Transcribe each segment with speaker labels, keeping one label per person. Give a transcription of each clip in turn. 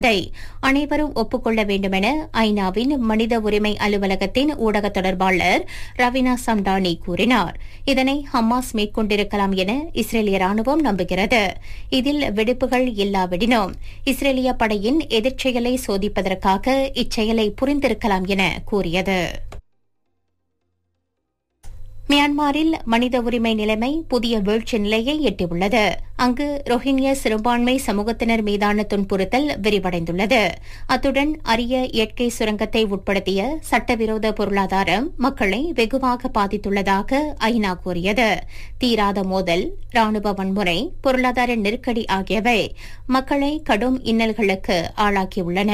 Speaker 1: அனைவரும் ஒப்புக்கொள்ள வேண்டுமென ஐநாவின் மனித உரிமை அலுவலகத்தின் ஊடக தொடர்பாளர் ரவீனா சம்டானி கூறினார். இதனை ஹமாஸ் மேற்கொண்டிருக்கலாம் என இஸ்ரேலிய ராணுவம் நம்புகிறது. இதில் வெடிப்புகள் இல்லாவிடினும் இஸ்ரேலிய படையின் எதிர்ச்செயலை சோதிப்பதற்காக இச்செயலை புரிந்திருக்கலாம் என கூறியது. மியான்மரில் மனித உரிமை நிலைமை புதிய வீழ்ச்சி நிலையை எட்டியுள்ளது. அங்கு ரோஹிங்கிய சிறுபான்மை சமூகத்தினர் மீதான துன்புறுத்தல் விரிவடைந்துள்ளது. அத்துடன் அரிய இயற்கை சுரங்கத்தை உட்படுத்திய சட்டவிரோத பொருளாதாரம் மக்களை வெகுவாக பாதித்துள்ளதாக ஐநா கூறியது. தீராத மோதல், ராணுவ வன்முறை, பொருளாதார நெருக்கடி ஆகியவை மக்களை கடும் இன்னல்களுக்கு ஆளாக்கியுள்ளன.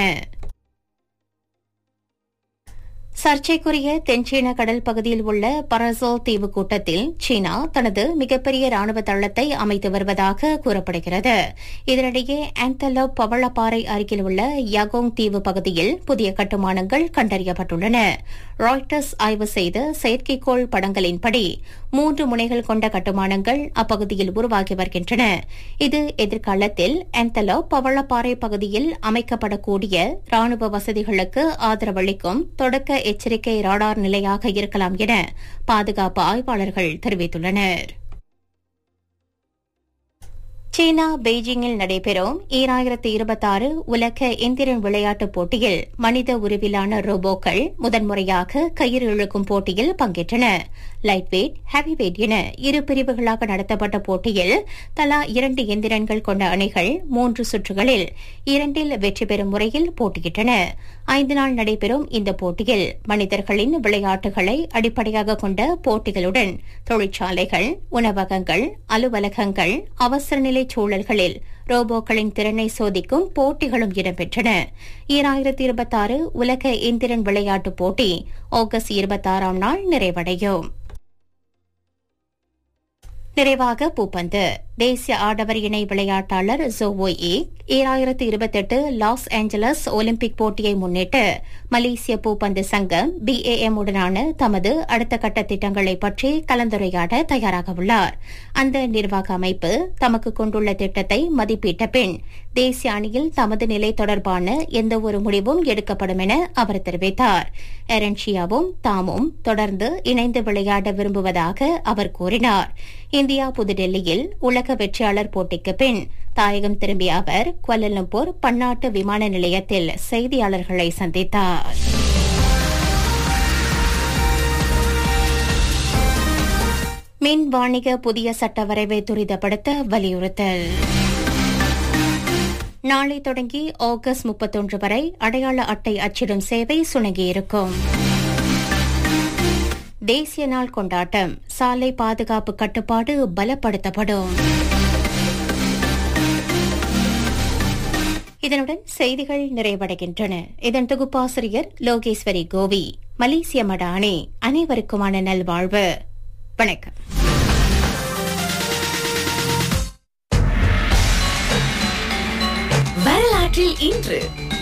Speaker 1: சர்ச்சைக்குரிய தென்சீன கடல் பகுதியில் உள்ள பரசோல் தீவு கூட்டத்தில் சீனா தனது மிகப்பெரிய ராணுவ தளத்தை அமைத்து வருவதாக கூறப்படுகிறது. இதனிடையே ஆந்தலோப் பவளப்பாறை அருகில் உள்ள யாகோங் தீவு பகுதியில் புதிய கட்டுமானங்கள் கண்டறியப்பட்டுள்ளன. ராய்டர்ஸ் ஆய்வு செய்த செயற்கைக்கோள் படங்களின்படி 3 முனைகள் கொண்ட கட்டுமானங்கள் அப்பகுதியில் உருவாகி வருகின்றன. இது எதிர்காலத்தில் ஆந்தலோப் பவளப்பாறை பகுதியில் அமைக்கப்படக்கூடிய ராணுவ வசதிகளுக்கு ஆதரவளிக்கும் தொடக்க எச்சரிக்கை ராடார் நிலையாக இருக்கலாம் என பாதுகாப்பு ஆய்வாளர்கள் தெரிவித்துள்ளனர். சீனா பெய்ஜிங்கில் நடைபெறும் 2026 உலக எந்திரன் விளையாட்டுப் போட்டியில் மனித உருவிலான ரோபோக்கள் முதன்முறையாக கயிறு இழுக்கும் போட்டியில் பங்கேற்றன. லைட் வெயிட், ஹெவி வெயிட் என 2 பிரிவுகளாக நடத்தப்பட்ட போட்டியில் தலா 2 எந்திரன்கள் கொண்ட அணிகள் 3 சுற்றுகளில் 2இல் வெற்றி பெறும் முறையில் போட்டியிட்டன. 5 நாள் நடைபெறும் இந்த போட்டியில் மனிதர்களின் விளையாட்டுகளை அடிப்படையாக கொண்ட போட்டிகளுடன் தொழிற்சாலைகள், உணவகங்கள், அலுவலகங்கள், அவசர நிலை சூழல்களில் ரோபோக்களின் திறனை சோதிக்கும் போட்டிகளும் இடம்பெற்றன. 2026 உலக எந்திரன் விளையாட்டுப் போட்டி ஆகஸ்ட் 26ஆம் நாள் நிறைவடையும். நிறைவாக பூப்பந்து. தேசிய ஆடவர் இணை விளையாட்டாளர் ஜோவோய் 2028 லாஸ் ஏஞ்சலஸ் ஒலிம்பிக் போட்டியை முன்னிட்டு மலேசிய பூப்பந்து சங்கம் BAM உடனான தமது அடுத்த கட்ட திட்டங்களை பற்றி கலந்துரையாட தயாராக உள்ளார். அந்த நிர்வாக அமைப்பு தமக்கு கொண்டுள்ள திட்டத்தை மதிப்பிட்ட பின் தேசிய அணியில் தமது நிலை தொடர்பான எந்தவொரு முடிவும் எடுக்கப்படும் என அவர் தெரிவித்தார். எரன்ஷியாவும் தாமும் தொடர்ந்து இணைந்து விளையாட விரும்புவதாக அவர் கூறினார். இந்தியா புதுடெல்லியில் உலக வெற்றியாளர் போட்டிக்கு பின் தாயகம் திரும்பிய அவர் குவாலலம்பூர் பன்னாட்டு விமான நிலையத்தில் செய்தியாளர்களை சந்தித்தார். மின் வாணிக புதிய சட்ட வரைவை துரிதப்படுத்த வலியுறுத்தல். நாளை தொடங்கி ஆகஸ்ட் 31 வரை அடையாள அட்டை அச்சிடும் சேவை சுணங்கியிருக்கும். தேசிய நாள் கொண்டாட்டம், சாலை பாதுகாப்பு கட்டுப்பாடு பலப்படுத்தப்படும். இதனுடன் செய்திகள் நிறைவடைகின்றன. இதன் தொகுப்பாசிரியர் லோகேஸ்வரி கோவி. மலேசிய மடானி. அனைவருக்குமான நல்வாழ்வு. வணக்கம்.
Speaker 2: வரலாற்றில் இன்று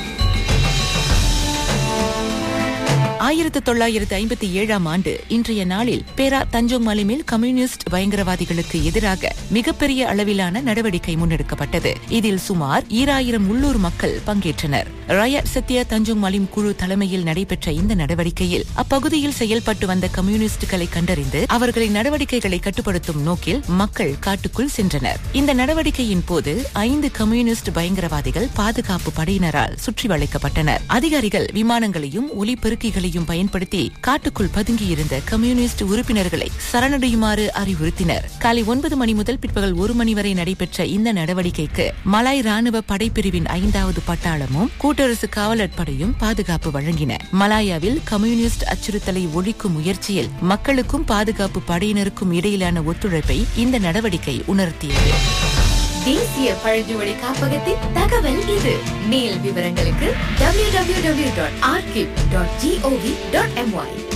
Speaker 3: 1957ஆம் ஆண்டு இன்றைய நாளில் பேரா தஞ்சோங் மலிமில் கம்யூனிஸ்ட் பயங்கரவாதிகளுக்கு எதிராக மிகப்பெரிய அளவிலான நடவடிக்கை முன்னெடுக்கப்பட்டது. இதில் சுமார் 2000 உள்ளூர் மக்கள் பங்கேற்றனர். ராயட் சத்யா தஞ்சோங் மலிம் குழு தலைமையில் நடைபெற்ற இந்த நடவடிக்கையில் அப்பகுதியில் செயல்பட்டு வந்த கம்யூனிஸ்டுகளை கண்டறிந்து அவர்களின் நடவடிக்கைகளை கட்டுப்படுத்தும் நோக்கில் மக்கள் காட்டுக்குள் சென்றனர். இந்த நடவடிக்கையின் போது 5 கம்யூனிஸ்ட் பயங்கரவாதிகள் பாதுகாப்பு படையினரால் சுற்றி வளைக்கப்பட்டனர். அதிகாரிகள் விமானங்களையும் ஒலிபெருக்கிகளையும் பயன்படுத்தி காட்டுக்குள் பதுங்கியிருந்த கம்யூனிஸ்ட் உறுப்பினர்களை சரணடையுமாறு அறிவுறுத்தினர். காலை 9 மணி முதல் பிற்பகல் 1 மணி வரை நடைபெற்ற இந்த நடவடிக்கைக்கு மலாய் ராணுவ படைப்பிரிவின் 5வது பட்டாளமும் கூட்டரசு காவலர் படையும் பாதுகாப்பு வழங்கின. மலாயாவில் கம்யூனிஸ்ட் அச்சுறுத்தலை ஒழிக்கும் முயற்சியில் மக்களுக்கும் பாதுகாப்பு படையினருக்கும் இடையிலான ஒத்துழைப்பை இந்த நடவடிக்கை உணர்த்தியது.
Speaker 2: தேசிய பழங்குடி காப்பகத்தின் தகவல் இது. மேல் விவரங்களுக்கு www.archive.gov.my